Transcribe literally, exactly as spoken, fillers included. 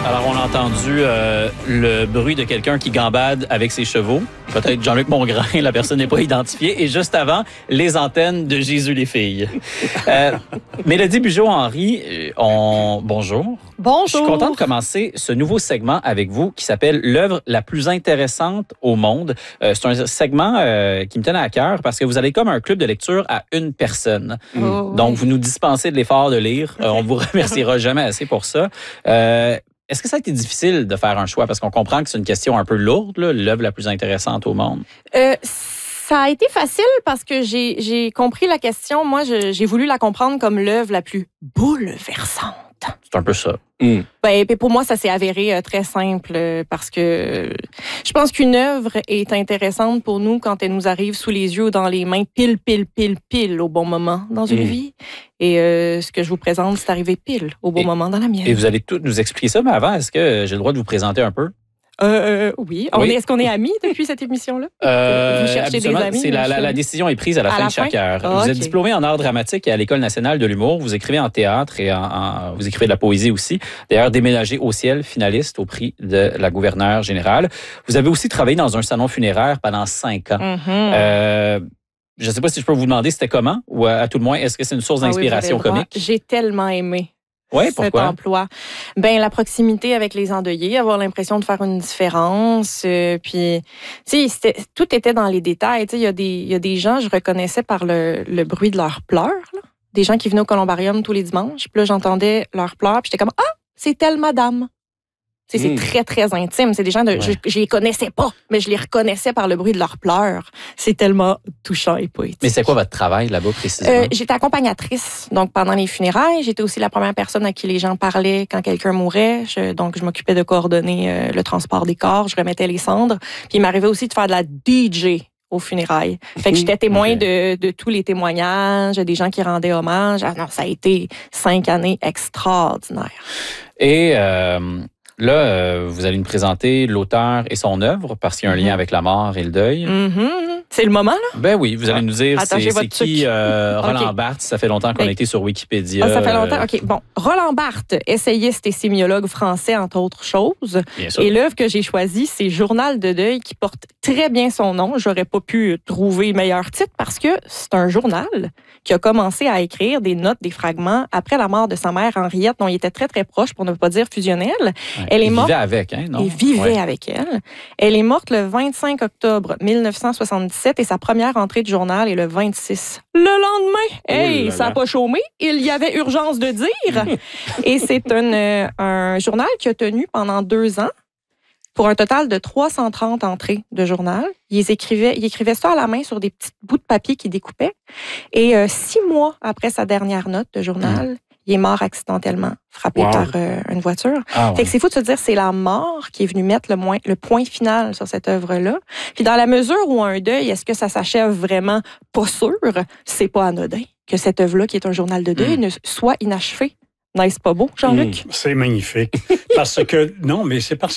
Alors, on a entendu euh, le bruit de quelqu'un qui gambade avec ses chevaux. Peut-être Jean-Luc Mongrain, la personne n'est pas identifiée. Et juste avant, les antennes de Jésus les filles. Euh, Mélodie Bugeaud-Henry, on... bonjour. Bonjour. Je suis content de commencer ce nouveau segment avec vous qui s'appelle « L'œuvre la plus intéressante au monde ». Euh, c'est un segment euh, qui me tenait à cœur parce que vous allez comme un club de lecture à une personne. Oh, Donc, oui. vous nous dispensez de l'effort de lire. Euh, on vous remerciera jamais assez pour ça. Euh, Est-ce que ça a été difficile de faire un choix? Parce qu'on comprend que c'est une question un peu lourde, là, l'œuvre la plus intéressante au monde. Euh, ça a été facile parce que j'ai, j'ai compris la question. Moi, je, j'ai voulu la comprendre comme l'œuvre la plus bouleversante. C'est un peu ça. Mm. Ben, puis pour moi, ça s'est avéré euh, très simple euh, parce que euh, je pense qu'une œuvre est intéressante pour nous quand elle nous arrive sous les yeux ou dans les mains, pile, pile, pile, pile au bon moment dans une Mm. vie. Et euh, ce que je vous présente, c'est arrivé pile au bon Et- moment dans la mienne. Et vous allez tout nous expliquer ça, mais avant, est-ce que j'ai le droit de vous présenter un peu? Euh, euh, oui. On Oui. est, est-ce qu'on est amis depuis cette émission-là? Euh, Vous cherchez des habituellement, amis, c'est la, la, monsieur? la décision est prise à la À fin la de chaque fin? heure. Ah, vous êtes ok. diplômé en art dramatique et à l'École nationale de l'humour. Vous écrivez en théâtre et en, en- vous écrivez de la poésie aussi. D'ailleurs, déménagé au ciel, finaliste au prix de la gouverneure générale. Vous avez aussi travaillé dans un salon funéraire pendant cinq ans. Mhm. Euh, je ne sais pas si je peux vous demander c'était comment ou à, à tout le moins, est-ce que c'est une source Ah oui, vous avez d'inspiration le droit. comique? J'ai tellement aimé Oui, cet pourquoi? emploi. Ben la proximité avec les endeuillés, avoir l'impression de faire une différence. euh, puis, tu sais, c'était- tout était dans les détails. Tu sais, il y a des, il y a des gens, je reconnaissais par le, le bruit de leurs pleurs. Là. Des gens qui venaient au columbarium tous les dimanches. Puis là, j'entendais leurs pleurs. Puis j'étais comme ah, c'est telle madame. Tu sais, Mm. c'est très, très intime. C'est des gens, de, Ouais. je, je les connaissais pas, mais je les reconnaissais par le bruit de leurs pleurs. C'est tellement touchant et poétique. Mais c'est quoi votre travail là-bas précisément? Euh, j'étais accompagnatrice, donc pendant les funérailles, j'étais aussi la première personne à qui les gens parlaient quand quelqu'un mourait. Je, donc, je m'occupais de coordonner euh, le transport des corps, je remettais les cendres. Puis il m'arrivait aussi de faire de la D J aux funérailles. Fait que j'étais témoin Ok. de, de tous les témoignages, des gens qui rendaient hommage. Ah non, ça a été cinq années extraordinaires. Et euh, là, euh, vous allez nous présenter l'auteur et son œuvre parce qu'il y a un lien Mhm. avec la mort et le deuil. Mhm. C'est le moment, là? Ben oui, vous allez nous dire Attachez c'est, c'est votre qui truc. euh, Roland Ok. Barthes. Ça fait longtemps qu'on Ben, a été sur Wikipédia. Ah, ça fait euh, longtemps? OK. Bon. Roland Barthes, essayiste et sémiologue français, entre autres choses. Bien sûr. Et l'œuvre que j'ai choisie, c'est Journal de deuil, qui porte très bien son nom. J'aurais pas pu trouver meilleur titre parce que c'est un journal qui a commencé à écrire des notes, des fragments après la mort de sa mère Henriette, dont il était très, très proche, pour ne pas dire fusionnel. Ouais. Elle est Il morte. vivait avec, hein, non? Il vivait Ouais. avec elle. Elle est morte le vingt-cinq octobre mille neuf cent soixante-dix-sept et sa première entrée de journal est le vingt-six. Le lendemain, hey, là ça n'a là. pas chômé. Il y avait urgence de dire. Et c'est un, euh, un journal qui a tenu pendant deux ans pour un total de trois cent trente entrées de journal. Il écrivait, il écrivait ça à la main sur des petits bouts de papier qu'il découpait. Et euh, six mois après sa dernière note de journal, il est mort accidentellement, frappé Wow. par euh, une voiture. Ah, ouais. Fait que c'est fou de se dire, c'est la mort qui est venue mettre le, moins, le point final sur cette œuvre-là. Puis dans la mesure où un deuil, est-ce que ça s'achève vraiment? Pas sûr. C'est pas anodin que cette œuvre-là, qui est un journal de deuil, Mm. ne soit inachevée. N'est-ce pas beau, Jean-Luc? Mm. C'est magnifique. Parce que, non, mais c'est parce